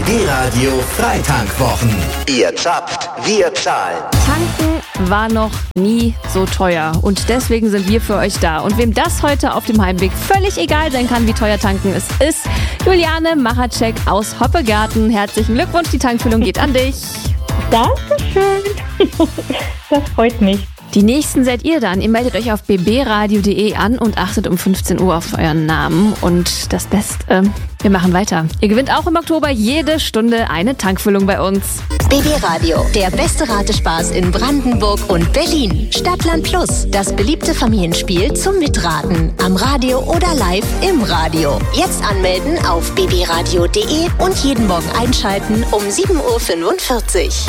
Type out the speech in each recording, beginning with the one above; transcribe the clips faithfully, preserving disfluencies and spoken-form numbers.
B B-Radio Freitankwwochen. Ihr zapft, wir zahlen. Tanken war noch nie so teuer und deswegen sind wir für euch da. Und wem das heute auf dem Heimweg völlig egal sein kann, wie teuer tanken es ist, Juliane Machacek aus Hoppegarten. Herzlichen Glückwunsch, die Tankfüllung geht an dich. Dankeschön. Das freut mich. Die nächsten seid ihr dann. Ihr meldet euch auf b b radio punkt d e an und achtet um fünfzehn Uhr auf euren Namen. Und das Beste, wir machen weiter. Ihr gewinnt auch im Oktober jede Stunde eine Tankfüllung bei uns. B B-Radio, der beste Ratespaß in Brandenburg und Berlin. Stadtland Plus, das beliebte Familienspiel zum Mitraten. Am Radio oder live im Radio. Jetzt anmelden auf b b radio punkt d e und jeden Morgen einschalten um sieben Uhr fünfundvierzig.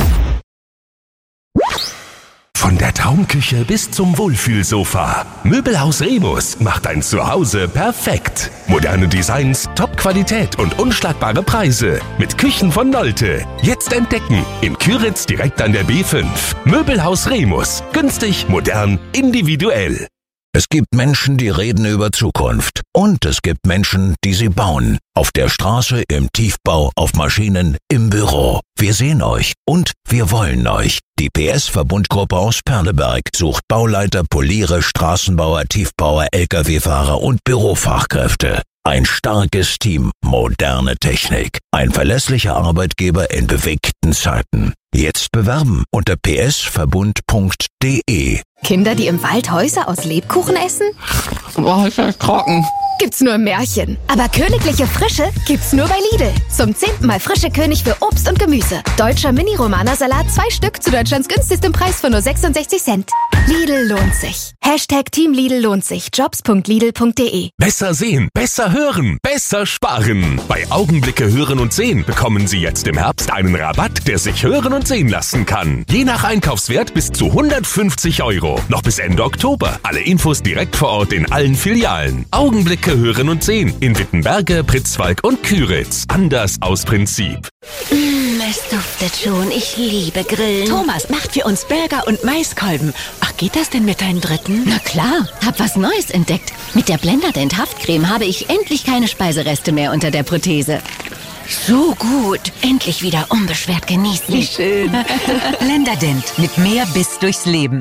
Von der Traumküche bis zum Wohlfühlsofa. Möbelhaus Remus macht dein Zuhause perfekt. Moderne Designs, Top-Qualität und unschlagbare Preise. Mit Küchen von Nolte. Jetzt entdecken. In Küritz direkt an der B fünf. Möbelhaus Remus. Günstig, modern, individuell. Es gibt Menschen, die reden über Zukunft. Und es gibt Menschen, die sie bauen. Auf der Straße, im Tiefbau, auf Maschinen, im Büro. Wir sehen euch und wir wollen euch. Die P S-Verbundgruppe aus Perleberg sucht Bauleiter, Poliere, Straßenbauer, Tiefbauer, L K W-Fahrer und Bürofachkräfte. Ein starkes Team, moderne Technik. Ein verlässlicher Arbeitgeber in bewegten Zeiten. Jetzt bewerben unter p s verbund punkt d e. Kinder, die im Wald Häuser aus Lebkuchen essen? Boah, ist das trocken. Gibt's nur im Märchen. Aber königliche Frische gibt's nur bei Lidl. Zum zehnten Mal frische König für Obst und Gemüse. Deutscher Mini-Romana-Salat, zwei Stück zu Deutschlands günstigstem Preis von nur sechsundsechzig Cent. Lidl lohnt sich. Hashtag Team Lidl lohnt sich. jobs punkt lidl punkt d e. Besser sehen, besser hören, besser sparen. Bei Augenblicke hören und sehen bekommen Sie jetzt im Herbst einen Rabatt, der sich hören und sehen lassen kann. Je nach Einkaufswert bis zu hundertfünfzig Euro. Noch bis Ende Oktober. Alle Infos direkt vor Ort in allen Filialen. Augenblicke hören und sehen in Wittenberge, Pritzwalk und Küritz. Anders aus Prinzip. Mm, es duftet schon. Ich liebe Grillen. Thomas macht für uns Burger und Maiskolben. Ach, geht das denn mit deinem dritten? Na klar, hab was Neues entdeckt. Mit der Blenderdent Haftcreme habe ich endlich keine Speisereste mehr unter der Prothese. So gut. Endlich wieder unbeschwert genießen. Wie schön. Blenderdent mit mehr Biss durchs Leben.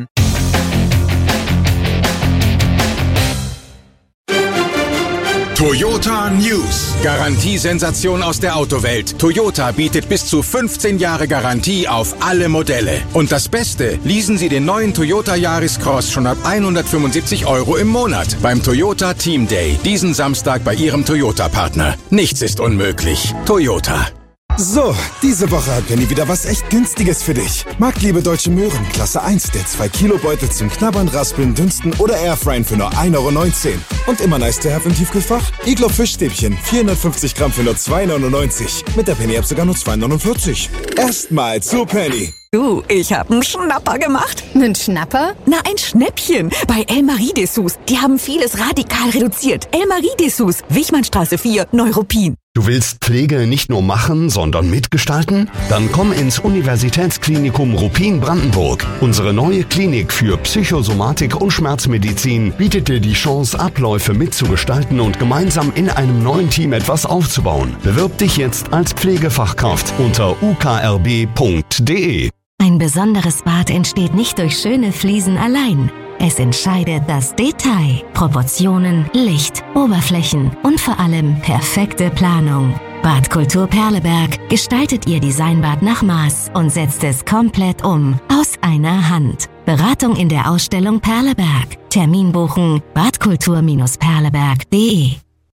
Toyota News. Garantiesensation aus der Autowelt. Toyota bietet bis zu fünfzehn Jahre Garantie auf alle Modelle. Und das Beste, leasen Sie den neuen Toyota Yaris Cross schon ab hundertfünfundsiebzig Euro im Monat beim Toyota Team Day. Diesen Samstag bei Ihrem Toyota-Partner. Nichts ist unmöglich. Toyota. So, diese Woche hat Penny wieder was echt Günstiges für dich. Marktliebe Deutsche Möhren, Klasse eins, der zwei Kilo Beutel zum Knabbern, Raspeln, Dünsten oder Airfryen für nur ein Euro neunzehn. Und immer nice to have im Tiefkühlfach? Iglo Fischstäbchen, vierhundertfünfzig Gramm für nur zwei neunundneunzig. Mit der Penny-App sogar nur zwei neunundvierzig. Erstmal zu Penny. Du, ich hab einen Schnapper gemacht. Einen Schnapper? Na, ein Schnäppchen. Bei El Marie Dessous. Die haben vieles radikal reduziert. El Marie Dessous, Wichmannstraße vier, Neuruppin. Du willst Pflege nicht nur machen, sondern mitgestalten? Dann komm ins Universitätsklinikum Ruppin-Brandenburg. Unsere neue Klinik für Psychosomatik und Schmerzmedizin bietet dir die Chance, Abläufe mitzugestalten und gemeinsam in einem neuen Team etwas aufzubauen. Bewirb dich jetzt als Pflegefachkraft unter u k r b punkt d e. Ein besonderes Bad entsteht nicht durch schöne Fliesen allein. Es entscheidet das Detail, Proportionen, Licht, Oberflächen und vor allem perfekte Planung. Badkultur Perleberg gestaltet Ihr Designbad nach Maß und setzt es komplett um, aus einer Hand. Beratung in der Ausstellung Perleberg. Termin buchen badkultur Perleberg punkt d e.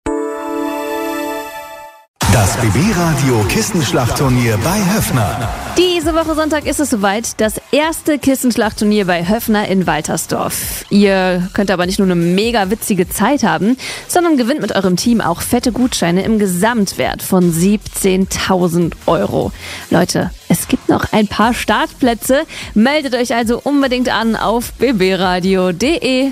Das B B-Radio Kissenschlachtturnier bei Höffner. Diese Woche Sonntag ist es soweit, das erste Kissenschlachtturnier bei Höffner in Waltersdorf. Ihr könnt aber nicht nur eine mega witzige Zeit haben, sondern gewinnt mit eurem Team auch fette Gutscheine im Gesamtwert von siebzehntausend Euro. Leute, es gibt noch ein paar Startplätze. Meldet euch also unbedingt an auf b b radio punkt d e.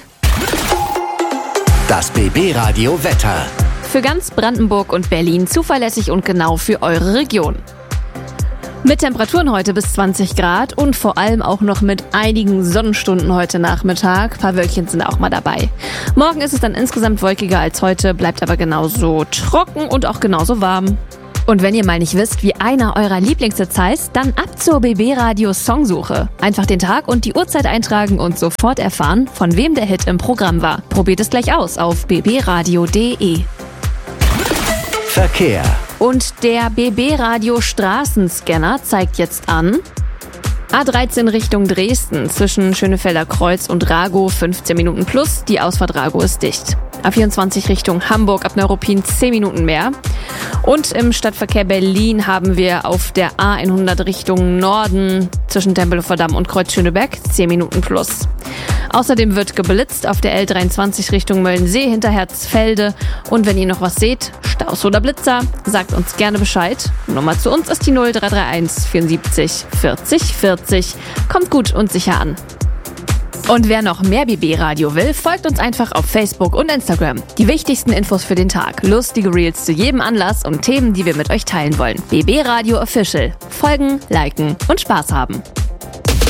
Das B B-Radio Wetter. Für ganz Brandenburg und Berlin zuverlässig und genau für eure Region. Mit Temperaturen heute bis zwanzig Grad und vor allem auch noch mit einigen Sonnenstunden heute Nachmittag. Ein paar Wölkchen sind auch mal dabei. Morgen ist es dann insgesamt wolkiger als heute, bleibt aber genauso trocken und auch genauso warm. Und wenn ihr mal nicht wisst, wie einer eurer Lieblingshits heißt, dann ab zur B B Radio Songsuche. Einfach den Tag und die Uhrzeit eintragen und sofort erfahren, von wem der Hit im Programm war. Probiert es gleich aus auf b b radio punkt d e. Verkehr. Und der B B Radio Straßenscanner zeigt jetzt an: A dreizehn Richtung Dresden zwischen Schönefelder Kreuz und Ragow fünfzehn Minuten plus, die Ausfahrt Ragow ist dicht. A vierundzwanzig Richtung Hamburg ab Neuruppin zehn Minuten mehr. Und im Stadtverkehr Berlin haben wir auf der A hundert Richtung Norden zwischen Tempelhofer Damm und Kreuz Schöneberg zehn Minuten plus. Außerdem wird geblitzt auf der L dreiundzwanzig Richtung Möllensee hinter Herzfelde. Und wenn ihr noch was seht, Staus oder Blitzer, sagt uns gerne Bescheid. Nummer zu uns ist die null drei drei eins vierundsiebzig vierzig vierzig. Kommt gut und sicher an. Und wer noch mehr B B-Radio will, folgt uns einfach auf Facebook und Instagram. Die wichtigsten Infos für den Tag, lustige Reels zu jedem Anlass und Themen, die wir mit euch teilen wollen. B B-Radio Official. Folgen, liken und Spaß haben.